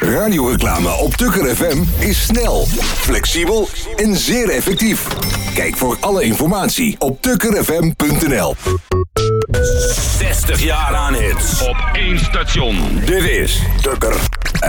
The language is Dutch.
Radioreclame op Tukker FM is snel, flexibel en zeer effectief. Kijk voor alle informatie op tukkerfm.nl. 60 jaar aan hits. Op één station. Dit is Tukker